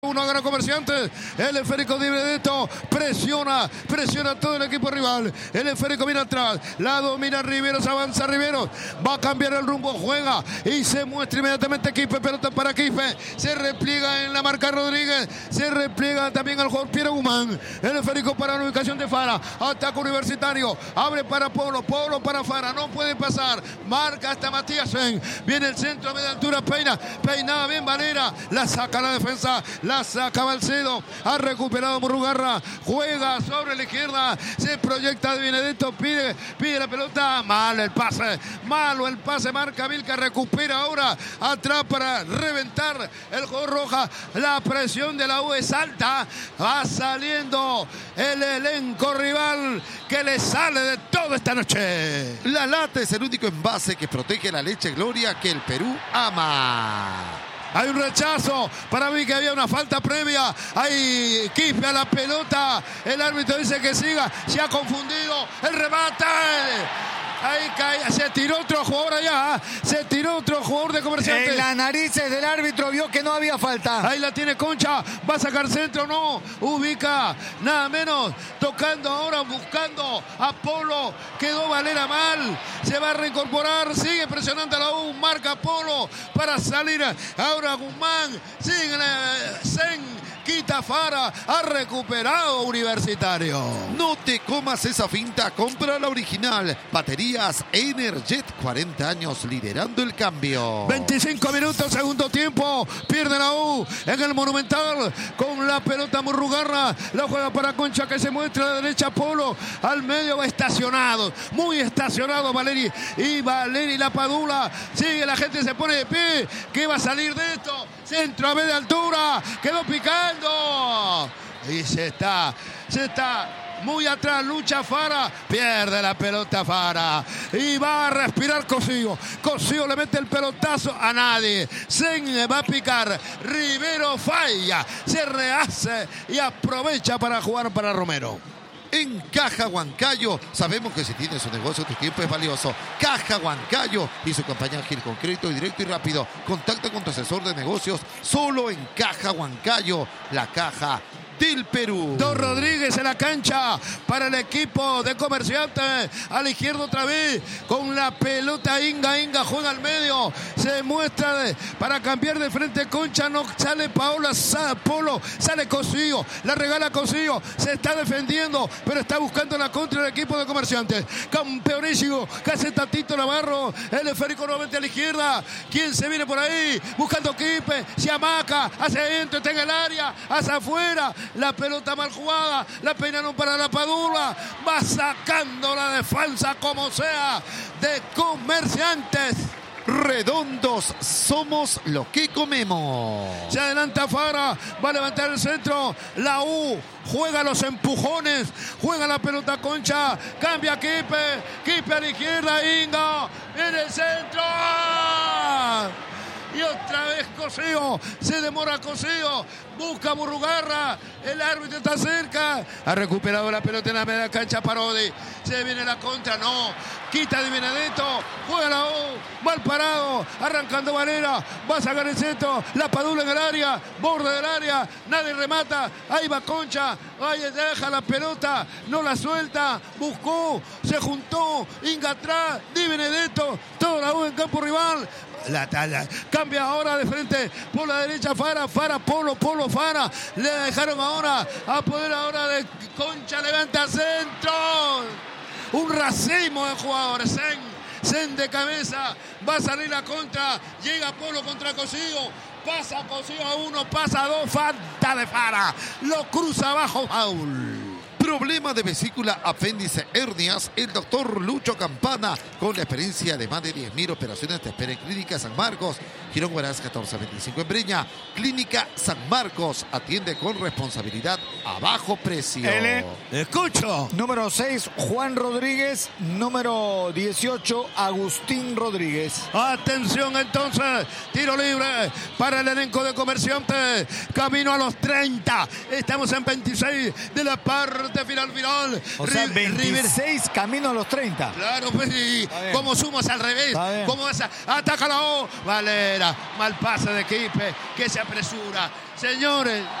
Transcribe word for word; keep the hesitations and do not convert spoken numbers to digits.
Uno gana Comerciantes, el esférico de Benedetto presiona, presiona todo el equipo rival, el esférico viene atrás, la domina Riveros, avanza Riveros, va a cambiar el rumbo, juega y se muestra inmediatamente Quispe, pelota para Quispe, se repliega en la marca Rodríguez, se repliega también al jugador Piero Guzmán, el esférico para la ubicación de Fara, ataca Universitario, abre para Polo, Polo para Fara, no puede pasar, marca hasta Matías Sen, viene el centro a media altura, peina, peinada bien Valera, la saca la defensa, la saca Balcedo, ha recuperado Murrugarra, juega sobre la izquierda, se proyecta de Benedetto, pide, pide la pelota, malo el pase, malo el pase, marca Vilca, recupera ahora, atrás para reventar el jugador Roja, la presión de la U es alta, va saliendo el elenco rival que le sale de todo esta noche. La lata es el único envase que protege la leche Gloria que el Perú ama. Hay un rechazo, para mí que había una falta previa, hay Quispe a la pelota, el árbitro dice que siga, se ha confundido, el remate, ahí cae, se tiró otro jugador allá, se tiró otro jugador de Comerciantes. En las narices del árbitro vio que no había falta. Ahí la tiene Concha, va a sacar centro, no, ubica, nada menos, tocando ahora, buscando a Polo, quedó Valera mal, se va a reincorporar, sigue presionando a la U, marca Polo para salir, ahora Guzmán, sigue Sen, quita Fara, ha recuperado Universitario. No te comas esa finta, compra la original. Baterías Energet, cuarenta años liderando el cambio. veinticinco minutos, segundo tiempo, pierde la U en el Monumental con la pelota Murrugarra, la juega para Concha que se muestra a la derecha, Polo al medio, estacionado, muy estacionado Valeri y Valeri la Padula, sigue, la gente se pone de pie, ¿qué va a salir de esto? Centro a media altura, quedó picando y se está, se está muy atrás, lucha Fara, pierde la pelota Fara y va a respirar Cosío, Cosío le mete el pelotazo a nadie, Sen va a picar, Rivero falla, se rehace y aprovecha para jugar para Romero. En Caja Huancayo, sabemos que si tienes un negocio, tu tiempo es valioso. Caja Huancayo y su campaña ágil con crédito directo y rápido. Contacta con tu asesor de negocios solo en Caja Huancayo, la caja del Perú. Dos Rodríguez en la cancha para el equipo de Comerciantes, a la izquierda otra vez con la pelota Inga, Inga juega al medio, se muestra de, para cambiar de frente Concha, no sale Paola, sale Polo, sale Cosío, la regala Cosío, se está defendiendo, pero está buscando la contra del equipo de Comerciantes, campeonísimo, que hace Tatito Navarro, el esférico nuevamente a la izquierda, ¿quién se viene por ahí? Buscando Quispe, se amaca, hacia adentro, está en el área, hacia afuera, la pelota mal jugada, la peinaron para la Padula, va sacando la defensa como sea de Comerciantes. Redondos somos lo que comemos. Se adelanta Fara, va a levantar el centro, la U juega los empujones, juega la pelota Concha, cambia Quispe, Quispe a la izquierda, Inga, en el centro. Y otra vez Cosío, se demora Cosío, busca Murrugarra, el árbitro está cerca, ha recuperado la pelota en la media cancha Parodi, se viene la contra, no, quita de Benedetto, juega la U, mal parado, arrancando Valera, va a sacar el centro, la Padula en el área, borde del área, nadie remata, ahí va Concha, ahí deja la pelota, no la suelta, buscó, se juntó, Inga atrás, Di Benedetto, toda la U en campo rival. La talla, cambia ahora de frente por la derecha Fara, Fara, Polo, Polo, Fara, le dejaron ahora a poder ahora de Concha, levanta centro, un racimo de jugadores, Sen, Sen de cabeza, va a salir la contra, llega Polo contra Cosío, pasa Cosío a uno, pasa a dos, falta de Fara, lo cruza abajo, foul. Problema de vesícula, apéndice, hernias, el doctor Lucho Campana, con la experiencia de más de diez mil operaciones, te espera en Clínica San Marcos, Girón Huaraz catorce veinticinco en Breña. Clínica San Marcos, atiende con responsabilidad a bajo precio. L, escucho. Número seis, Juan Rodríguez. Número dieciocho, Agustín Rodríguez. Atención entonces, tiro libre para el elenco de Comerciantes, camino a los treinta, estamos en veintiséis de la parte este final final. O sea, Ri- veintiséis River- camino a los treinta. Claro, pues sí. bien. Como sumas al revés. Está bien. Como esa. Ataca la O. Valera. Mal pase de Quispe. Que se apresura. Señores.